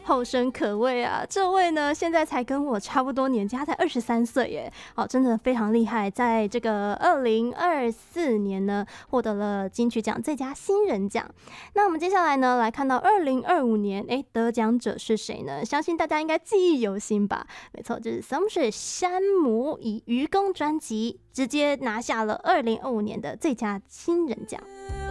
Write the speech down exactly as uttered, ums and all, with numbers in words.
后生可畏啊！这位呢，现在才跟我差不多年纪，他才二十三岁耶，哦，真的非常厉害。在这个二零二四年呢，获得了金曲奖最佳新人奖。那我们接下来呢，来看到二零二五年，哎，得奖者是谁呢？相信大家应该记忆犹新吧？没错，就是松水山姆以《愚公》专辑直接拿下了二零二五年的最佳新人奖。